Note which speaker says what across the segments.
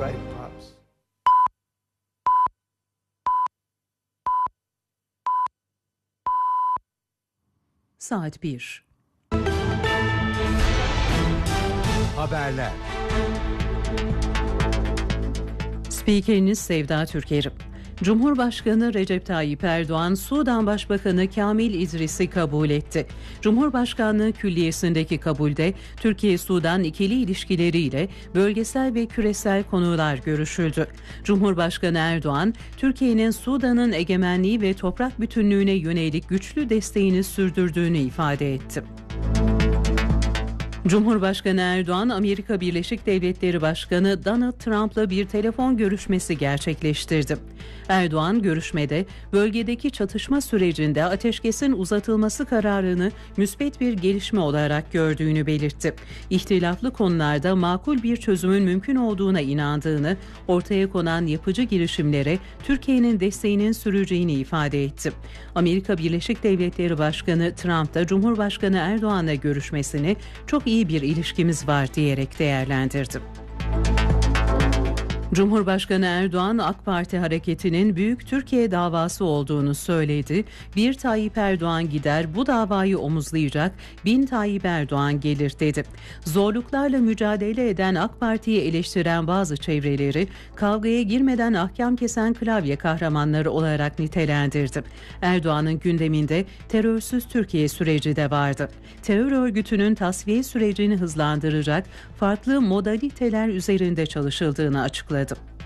Speaker 1: right, Pops?
Speaker 2: Saat 1.
Speaker 3: Haberler.
Speaker 2: Spikeriniz Sevda Türker. Cumhurbaşkanı Recep Tayyip Erdoğan, Sudan Başbakanı Kamil İdris'i kabul etti. Cumhurbaşkanlığı Külliyesi'ndeki kabulde Türkiye-Sudan ikili ilişkileriyle bölgesel ve küresel konular görüşüldü. Cumhurbaşkanı Erdoğan, Türkiye'nin Sudan'ın egemenliği ve toprak bütünlüğüne yönelik güçlü desteğini sürdürdüğünü ifade etti. Cumhurbaşkanı Erdoğan, Amerika Birleşik Devletleri Başkanı Donald Trump'la bir telefon görüşmesi gerçekleştirdi. Erdoğan, görüşmede bölgedeki çatışma sürecinde ateşkesin uzatılması kararını müspet bir gelişme olarak gördüğünü belirtti. İhtilaflı konularda makul bir çözümün mümkün olduğuna inandığını, ortaya konan yapıcı girişimlere Türkiye'nin desteğinin süreceğini ifade etti. Amerika Birleşik Devletleri Başkanı Trump da Cumhurbaşkanı Erdoğan'la görüşmesini çok iyi bir ilişkimiz var diyerek değerlendirdi. Cumhurbaşkanı Erdoğan, AK Parti hareketinin Büyük Türkiye davası olduğunu söyledi. Bir Tayyip Erdoğan gider, bu davayı omuzlayacak, 1000 Tayyip Erdoğan gelir dedi. Zorluklarla mücadele eden AK Parti'yi eleştiren bazı çevreleri, kavgaya girmeden ahkam kesen klavye kahramanları olarak nitelendirdi. Erdoğan'ın gündeminde terörsüz Türkiye süreci de vardı. Terör örgütünün tasfiye sürecini hızlandıracak farklı modaliteler üzerinde çalışıldığını açıkladı.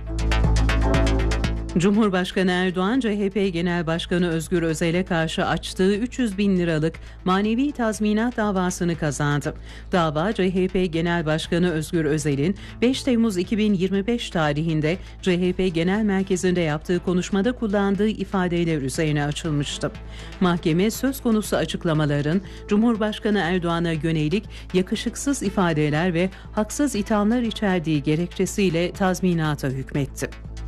Speaker 2: Cumhurbaşkanı Erdoğan, CHP Genel Başkanı Özgür Özel'e karşı açtığı 300 bin liralık manevi tazminat davasını kazandı. Dava, CHP Genel Başkanı Özgür Özel'in 5 Temmuz 2025 tarihinde CHP Genel Merkezi'nde yaptığı konuşmada kullandığı ifadeler üzerine açılmıştı. Mahkeme, söz konusu açıklamaların Cumhurbaşkanı Erdoğan'a yönelik yakışıksız ifadeler ve haksız ithamlar içerdiği gerekçesiyle tazminata hükmetti.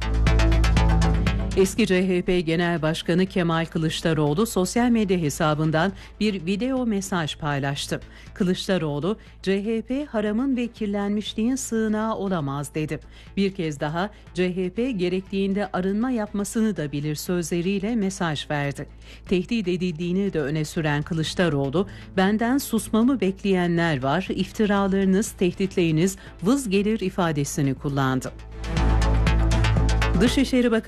Speaker 2: Eski CHP Genel Başkanı Kemal Kılıçdaroğlu sosyal medya hesabından bir video mesaj paylaştı. Kılıçdaroğlu, CHP haramın ve kirlenmişliğin sığınağı olamaz dedi. Bir kez daha CHP gerektiğinde arınma yapmasını da bilir sözleriyle mesaj verdi. Tehdit edildiğini de öne süren Kılıçdaroğlu, benden susmamı bekleyenler var, iftiralarınız, tehditleriniz vız gelir ifadesini kullandı. Dışişleri Bakanı